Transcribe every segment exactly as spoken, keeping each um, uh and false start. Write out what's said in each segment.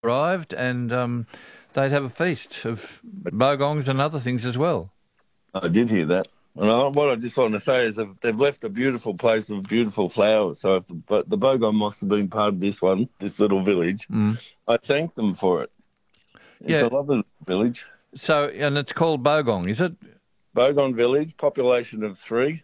arrived, and um, they'd have a feast of bogongs and other things as well. I did hear that. And I, what I just want to say is they've, they've left a beautiful place with beautiful flowers. So if the, but the bogong must have been part of this one, this little village. Mm. I thank them for it. It's Yeah. a lovely village. So, and it's called Bogong, is it? Bogong village, population of three.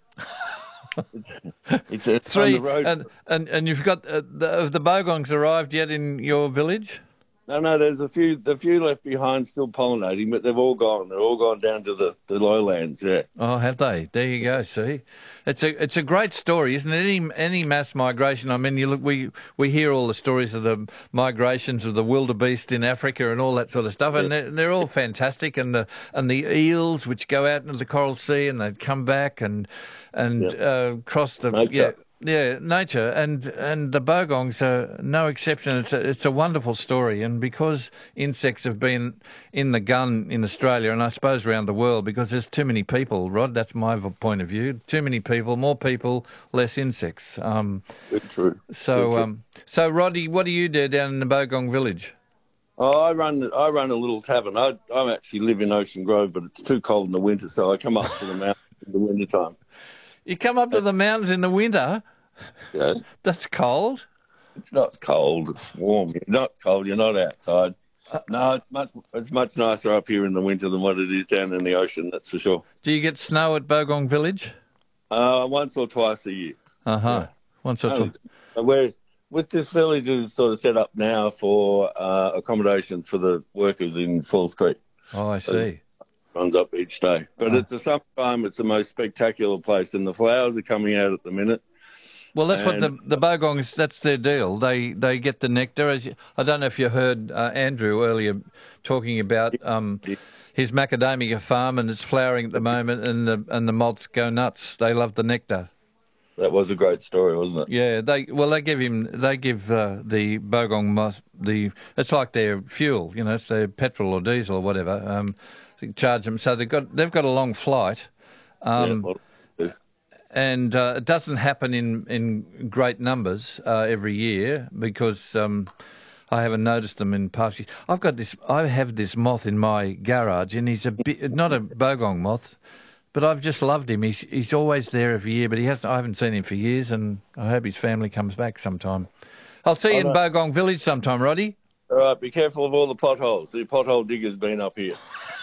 it's, it's, it's Three, on the road. and, and, and you've got, uh, the, have the bogongs arrived yet in your village? No, no, there's a few, the few left behind still pollinating, but they've all gone. They're all gone down to the, the lowlands, yeah. Oh, have they? There you go. See, it's a it's a great story, isn't it? Any any mass migration. I mean, you look, we we hear all the stories of the migrations of the wildebeest in Africa and all that sort of stuff, and they're, they're all fantastic. And the and the eels which go out into the Coral Sea and they come back and and Yep. uh, cross the Nature. yeah. Yeah, nature, and and the bogongs are no exception. It's a, it's a wonderful story, and because insects have been in the gun in Australia, and I suppose around the world, because there's too many people, Rod, that's my v- point of view, too many people, more people, less insects. Um, Good, true. so, Good, true. um, so Roddy, what do you do down in the Bogong village? Oh, I run I run a little tavern. I I actually live in Ocean Grove, but it's too cold in the winter, so I come up to the mountains in the winter time. You come up to the mountains in the winter? Yeah. That's cold. It's not cold. It's warm. You're not cold. You're not outside. No, it's much it's much nicer up here in the winter than what it is down in the ocean. That's for sure. Do you get snow at Bogong village? Uh, once or twice a year. Uh huh. Yeah. Once or Only- twice. We're with this village is sort of set up now for uh, accommodation for the workers in Falls Creek. Oh, I see. Runs up each day. But Oh. at the summertime, it's the most spectacular place, and the flowers are coming out at the minute. Well, that's what And- the the bogongs. That's their deal. They they get the nectar. As you, I don't know if you heard uh, Andrew earlier talking about um, his macadamia farm, and it's flowering at the moment, and the and the moths go nuts. They love the nectar. That was a great story, wasn't it? Yeah, they well they give him they give uh, the bogong moth the it's like their fuel, you know, it's their petrol or diesel or whatever. Um, they charge them, so they've got they've got a long flight. Um, yeah, well, And uh, it doesn't happen in, in great numbers uh, every year because um, I haven't noticed them in past years. I've got this. I have this moth in my garage, and he's a bit, not a bogong moth, but I've just loved him. He's he's always there every year, but he hasn't. I haven't seen him for years, and I hope his family comes back sometime. I'll see you in know. Bogong Village sometime, Roddy. all right, be careful of all the potholes. The pothole digger's been up here.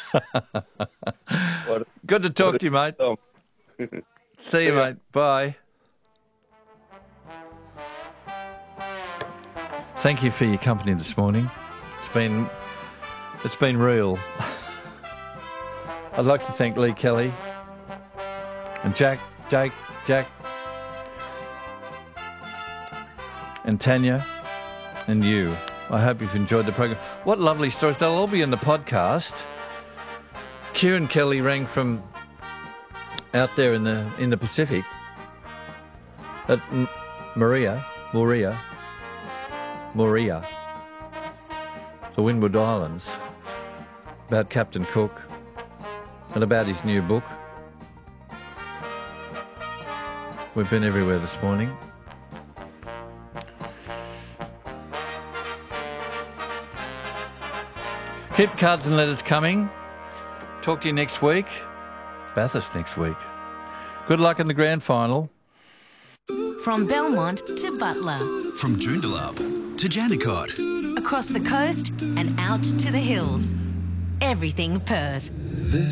What- Good to talk to you, mate. oh, See you, ya. mate. Bye. Thank you for your company this morning. It's been it's been real. I'd like to thank Lee Kelly and Jack, Jake, Jack, and Tanya, and you. I hope you've enjoyed the program. What lovely stories! They'll all be in the podcast. Kieran Kelly rang from out there in the in the Pacific at M- Maria, Moria, Moria, the Windward Islands, about Captain Cook and about his new book. We've been everywhere this morning. Keep cards and letters coming. Talk to you next week. Bathurst next week. Good luck in the grand final. From Belmont to Butler, From Joondalup to Jandakot. across the coast and out to the hills. Everything Perth.